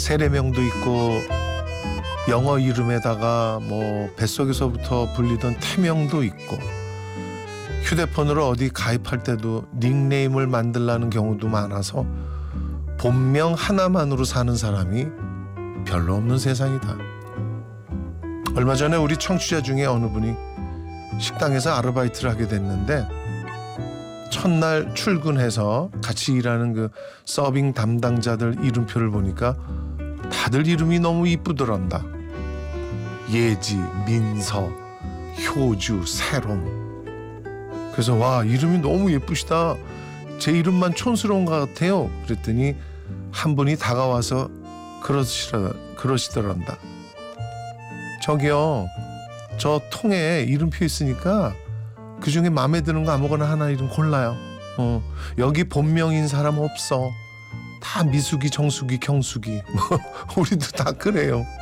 세례명도 있고 영어 이름에다가 뭐 뱃속에서부터 불리던 태명도 있고 휴대폰으로 어디 가입할 때도 닉네임을 만들라는 경우도 많아서 본명 하나만으로 사는 사람이 별로 없는 세상이다. 얼마 전에 우리 청취자 중에 어느 분이 식당에서 아르바이트를 하게 됐는데 첫날 출근해서 같이 일하는 그 서빙 담당자들 이름표를 보니까 다들 이름이 너무 이쁘더란다. 예지, 민서, 효주, 세롬. 그래서 와, 이름이 너무 예쁘시다. 제 이름만 촌스러운 것 같아요. 그랬더니 한 분이 다가와서 그러시더란다. 저기요, 저 통에 이름표 있으니까 그중에 마음에 드는 거 아무거나 하나 이름 골라요. 여기 본명인 사람 없어. 다 미숙이, 정숙이, 경숙이. 우리도 다 그래요.